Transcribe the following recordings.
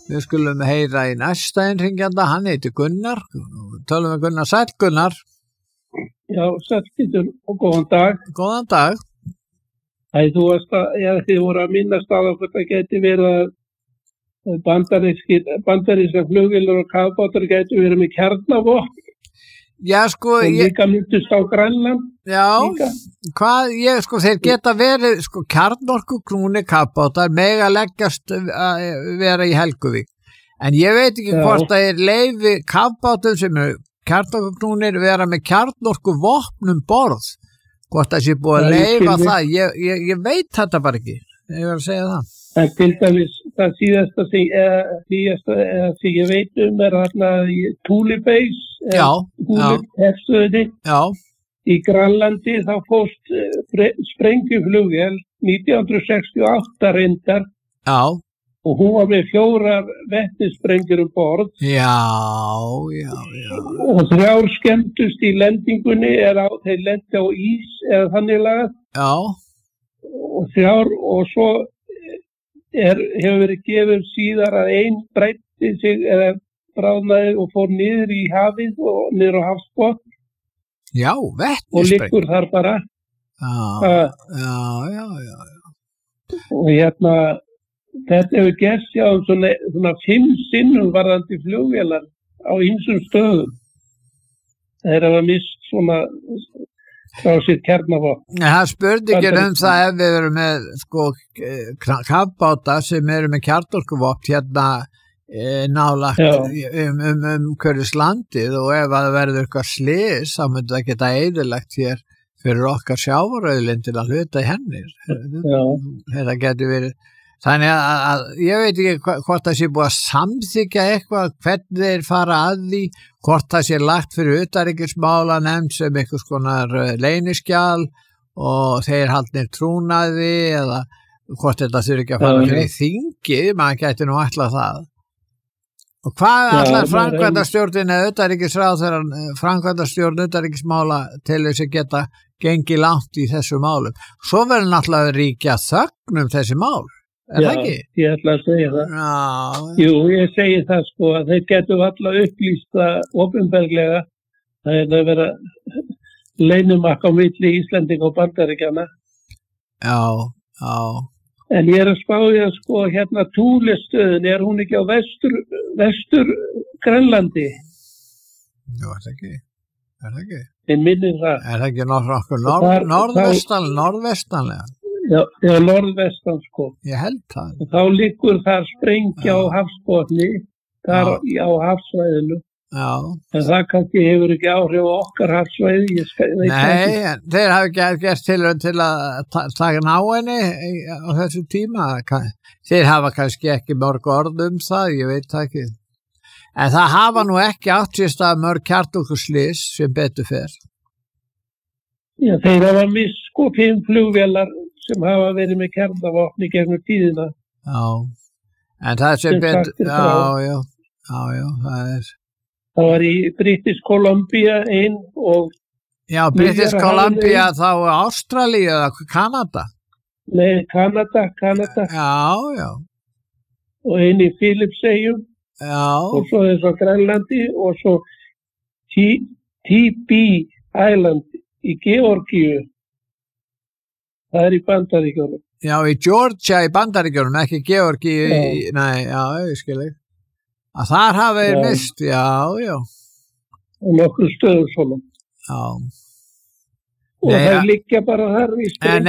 Við skulum heyra í næsta innringjanda, hann heitir Gunnar. Tölum við Gunnar, sæll Gunnar. Já, sæll Pétur og góðan dag. Góðan dag. Þið voru að minnast á að þetta geti verið að bandarískar flugvélar og kafbátar geti verið með kjarnavopn. Já, sko, og líka myndust á Grænland. Já, þeir geta verið, kjarnorkuknúnir kafbátar mega leggjast vera í Helguvík. En ég veit ekki hvort það leyfi kafbátum sem kjarnorkuknúnir vera með kjarnorkuvopnum borð. Hvort það sé búið að leyfa það. Ég veit þetta bara ekki. Ég verð að segja það. En til dæmis, það síðasta sem ég veit er þarna í Thule Base. Já. Í Grænlandi þá fórst sprengjuflugvél 1968 reyndar. Já. Og hún var með 4 vetnissprengjur borð. Já. Og 3 skemmtust í lendingunni þeir lendi á ís eða þannig lagað. Já. Og svo hefur verið gefið síðar að ein breytti sig eða bráðnaði og fór niður í hafið og niður á hafsbotn. Já, vetnissprengjur. Og liggur þar bara. Já. Og þetta hefur gerst svona 5 sinnum varðandi flugvélar á ýmsum stöðum. Þeir hafa mist svona frá sitt kjarnavopn. Það spurði ekki það ef við erum með kafbáta sem eru með kjarnorkuvopn nálagt umhverfis landið og ef það verður eitthvað slys þá myndi það geta eyðilagt hér fyrir okkar sjávarauðlindir að hluta í henni. Þetta getur verið. Þannig að ég veit ekki hvort það sé búið að samþykja eitthvað, hvernig þeir fara að því, hvort það sé lagt fyrir utanríkismálanefnd sem einhvers konar leyniskjal og þeir haldnir trúnaði eða hvort þetta þurfi ekki að fara fyrir þingið, maður gæti nú ætla það. Og hvað allar framkvæmdastjórnin eða framkvæmdastjórn utanríkismála til þess að geta gengið langt í þessu málum? Svo verður náttúrulega ríkja þögn þessi mál. Já, ég ætla að segja það. Jú, ég segi það að þeir getur alla upplýst það opinberlega. Það að vera leynumakk á milli Íslendinga og Bandaríkjanna. Já. En ég að spá í að Thule-stöðin, hún ekki á vestur Grænlandi? Jú, er það ekki? En minnir það. Er það ekki norðvestanlega? Já, norðvestan Ég held það. Og þá liggur þar sprengja á hafsbotni, þar á hafsvæðinu. Já. En það kannski hefur ekki áhrif á okkar hafsvæði. Nei, þeir hafa gert tilraun til að taka ná henni á þessu tíma. Þeir hafa kannski ekki mörg orð það, ég veit það ekki. En það hafa nú ekki átt sér stað mörg kjarnorkuslys sem betur fer. Já, þeir hafa mist 5 flugvélar sem hafa verið með kjarnavopni gegnum tíðina. Já, en það sem betur, já, það var í British Columbia og... Já, British Columbia þá Ástralíu eða Kanada? Nei, Kanada. Já. Og ein í Filippseyjum. Já. Og svo þess á Grænlandi og svo TB Island í Georgíu. Það í Bandaríkjunum. Já, í Georgia í Bandaríkjunum, ekki Georgíu ég skil ekki. Að þar hafa þeir mist, já. Og nokkur stöður svona. Já. Og það liggja bara þar í sprengjum.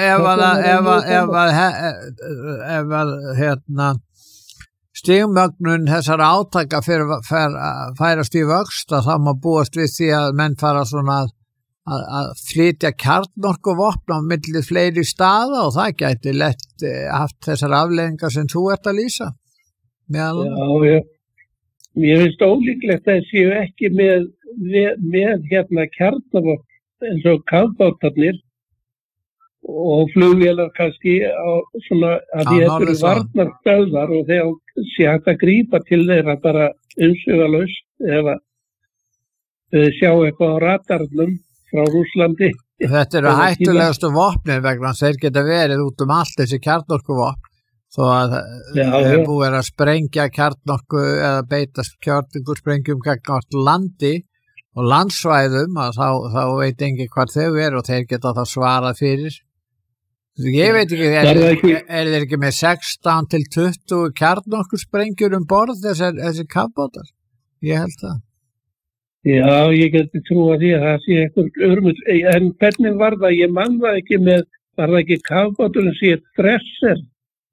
En ef stigmögnun þessar átaka færast í vöxt, þá má búast við því að menn fara svona að flytja kjarnorkuvopn á milli fleiri staða og það gæti lett haft þessar afleiðingar sem þú ert að lýsa. Já. Mér finnst ólíklegt að séu ekki með kjarnavopn eins og kafbátarnir og flugvélar kannski svona að því þetta eru varnarstöðvar og þegar sé hægt að grípa til þeirra bara umsvifalaust eða sjá eitthvað á radarnum frá Rússlandi. Þetta eru hættulegustu vopnir vegna þeir geta verið út allt þessi kjarnorkuvopn þó að búið að sprengja kjarnorku eða beita kjarnorkusprengjum gegn allt landi og landsvæðum að þá veit enginn hvað þau og þeir geta þá svarað fyrir. Ég veit ekki, er þeir ekki með 16 til 20 kjarnorkusprengjur borð þessi kafbátar? Ég held það. Já, ég geti trúa því að það sé eitthvað örmur, en hvernig var það? Ég man það ekki var það ekki kafbáturinn sé Dresser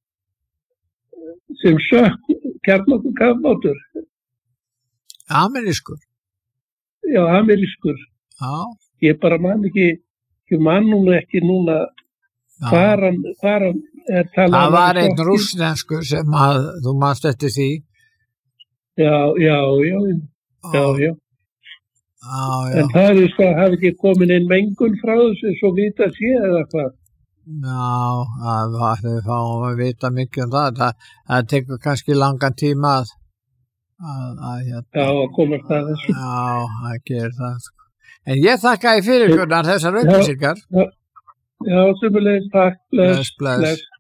sem sökk kjarnorkukafbátur? Amerískur? Já, amerískur. Já. Ég bara man núna ekki hvar hann er talað. Það var einn rússneskur sem þú manst eftir því. Já. En það hafi ekki komin inn mengun frá þessu svo vita sé eða hvað? Já, við fáum að vita mikið það tekur kannski langan tíma að komast að þessu. Já, það gerir það. En ég þakka fyrir þessar upplýsingar. Já, sömuleiðis, takk. Bless.